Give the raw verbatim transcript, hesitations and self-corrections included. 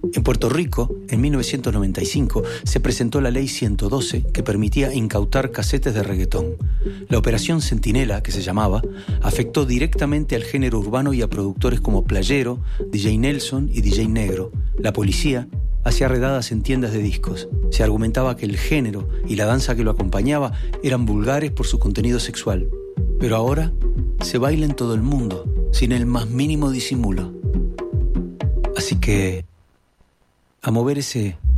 En Puerto Rico, en mil novecientos noventa y cinco, se presentó la Ley ciento doce que permitía incautar casetes de reggaetón. La Operación Centinela, que se llamaba, afectó directamente al género urbano y a productores como Playero, D J Nelson y D J Negro. La policía hacía redadas en tiendas de discos. Se argumentaba que el género y la danza que lo acompañaba eran vulgares por su contenido sexual. Pero ahora se baila en todo el mundo, sin el más mínimo disimulo. Así que a mover ese